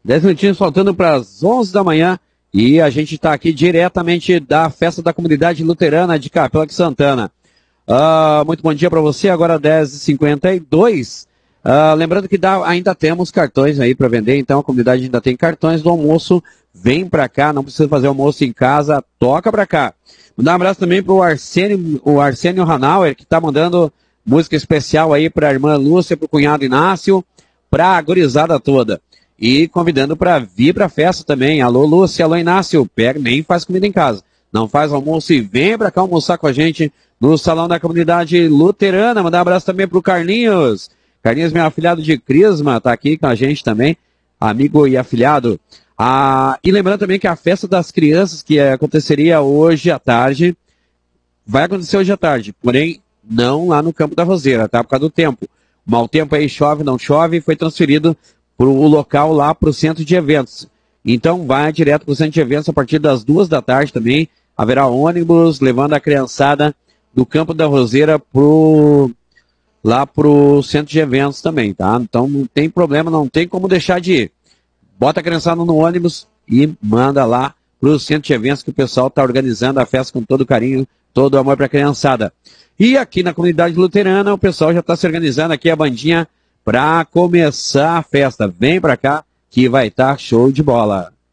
10 minutinhos faltando para as 11 da manhã e a gente está aqui diretamente da festa da comunidade luterana de Capela de Santana. Muito bom dia para você, agora 10h52. Lembrando que ainda temos cartões aí para vender, então a comunidade ainda tem cartões do almoço. Vem para cá, não precisa fazer almoço em casa, toca para cá. Mandar um abraço também para o Arsênio Hanauer, que está mandando música especial aí para a irmã Lúcia, para o cunhado Inácio, para a gurizada toda. E convidando para vir para a festa também. Alô, Lúcia, alô, Inácio. Nem faz comida em casa. Não faz almoço e vem para cá almoçar com a gente no Salão da Comunidade Luterana. Mandar um abraço também para o Carlinhos. Carlinhos, meu afilhado de Crisma, está aqui com a gente também. Amigo e afilhado. E lembrando também que a festa das crianças, que aconteceria hoje à tarde, vai acontecer hoje à tarde. Porém, não lá no Campo da Roseira, tá? Por causa do tempo. O mau tempo aí, chove, não chove, foi transferido para o local lá para o centro de eventos. Então vai direto para o centro de eventos a partir das 2 da tarde também. Haverá ônibus levando a criançada do Campo da Roseira lá para o centro de eventos também, tá? Então não tem problema, não tem como deixar de ir. Bota a criançada no ônibus e manda lá para o centro de eventos que o pessoal está organizando a festa com todo carinho, todo amor para a criançada. E aqui na comunidade luterana o pessoal já está se organizando aqui a bandinha para começar a festa. Vem para cá que vai estar show de bola.